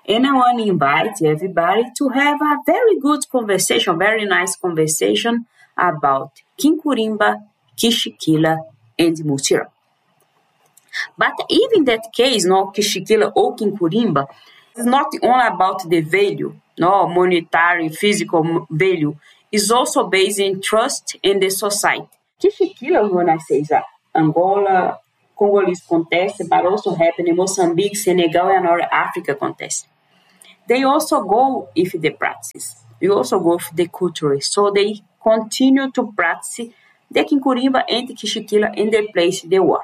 And I want to invite everybody to have a very good conversation, very nice conversation about Kinkurimba, Kishikila, and Mutirão. But even in that case, no Kishikila or Kinkurimba, it's not only about the value, no monetary, physical value. It's also based in trust in the society. Kishikila, when I say that, Angola, Congolese contest, but also happen in Mozambique, Senegal, and North Africa contest. They also go with the practice. They also go with the culture. So they continue to practice the Kinkurimba and the Kishikila in the place they were.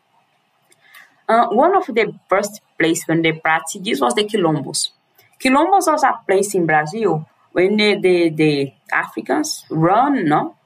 One of the first places when they practiced this was the Quilombos. Quilombos was a place in Brazil when the Africans run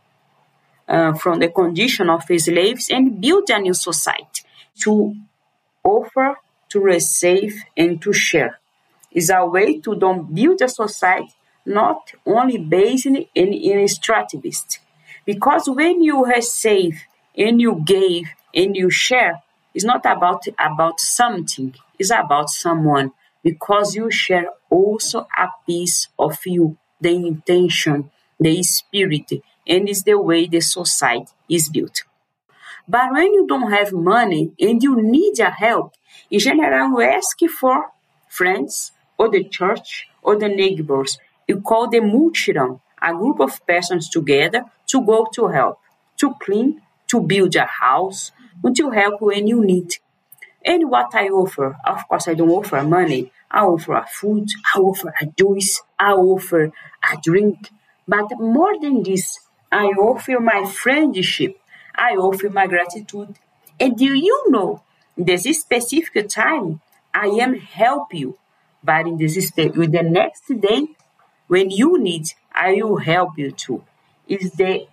from the condition of slaves and build a new society to offer, to receive, and to share. It's a way to build a society not only based in extractivist. Because when you receive and you give and you share, it's not about something, it's about someone. Because you share also a piece of you, the intention, the spirit, and it's the way the society is built. But when you don't have money and you need your help, in general, you ask for friends or the church or the neighbors. You call the Mutirão, a group of persons together to go to help, to clean, to build a house, and to help when you need. And what I offer, of course, I don't offer money. I offer a food, I offer a juice, I offer a drink. But more than this, I offer my friendship, I offer my gratitude. And do you know, in this specific time, I am help you. But in this with the next day, when you need, I will help you too. It's the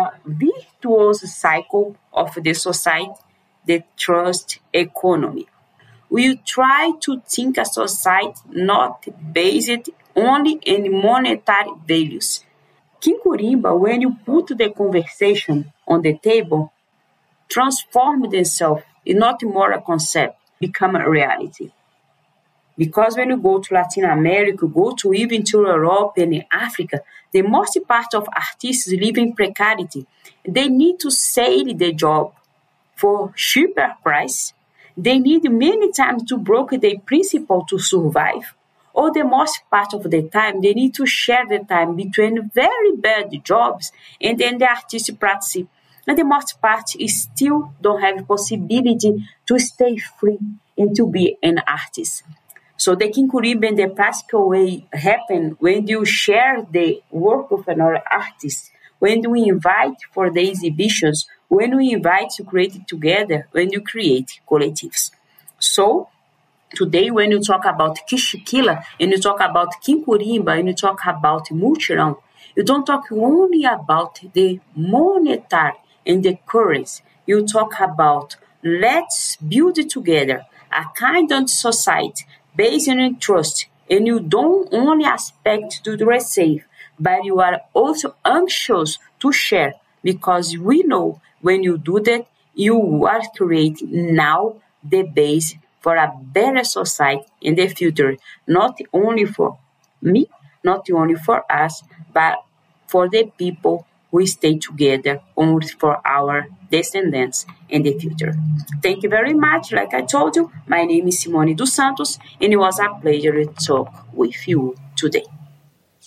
virtuous cycle of the society, the trust economy. We try to think a society not based only in monetary values. Kinkurimba, when you put the conversation on the table, transform themselves, is not more a concept, become a reality. Because when you go to Latin America, go to even to Europe and Africa, the most part of artists live in precarity. They need to sell the job for cheaper price. They need many times to broker their principle to survive. Or the most part of the time, they need to share the time between very bad jobs and then the artistic practice. And the most part is still don't have possibility to stay free and to be an artist. So the Kinkurimba in the practical way happen when you share the work of another artist, when we invite for the exhibitions, when we invite to create it together, when you create collectives. So today when you talk about Kishikila and you talk about Kinkurimba and you talk about Mutirão, you don't talk only about the monetary and the currency. You talk about let's build it together, a kind of society based on trust, and you don't only expect to receive, but you are also anxious to share, because we know when you do that, you are creating now the base for a better society in the future, not only for me, not only for us, but for the people who stay together, only for our descendants in the future. Thank you very much. Like I told you, my name is Simone dos Santos, and it was a pleasure to talk with you today.